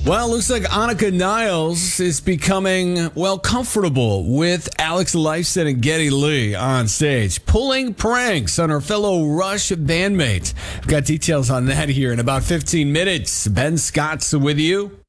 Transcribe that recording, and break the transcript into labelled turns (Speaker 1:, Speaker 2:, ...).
Speaker 1: Well, it looks like Annika Niles is becoming, comfortable with Alex Lifeson and Geddy Lee on stage, pulling pranks on her fellow Rush bandmates. We've got details on that here in about 15 minutes. Ben Scott's with you.